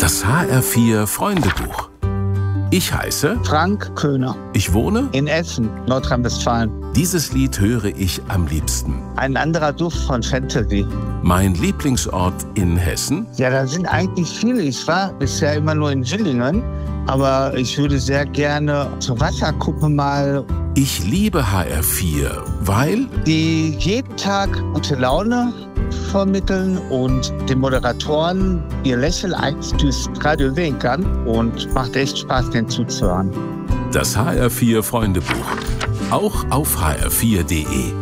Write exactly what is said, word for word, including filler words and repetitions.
Das H R vier Freundebuch. Ich heiße Frank Köhner. Ich wohne in Essen, Nordrhein-Westfalen. Dieses Lied höre ich am liebsten. Ein anderer Duft von Fantasy. Mein Lieblingsort in Hessen? Ja, da sind eigentlich viele. Ich war bisher immer nur in Villingen, aber ich würde sehr gerne zur Wasserkuppe mal. Ich liebe H R vier, weil die jeden Tag gute Laune vermitteln und den Moderatoren ihr Lächeln eigentlich durchs Radio sehen kann und macht echt Spaß, denen zuzuhören. Das H R vier Freundebuch. Auch auf h r vier punkt de.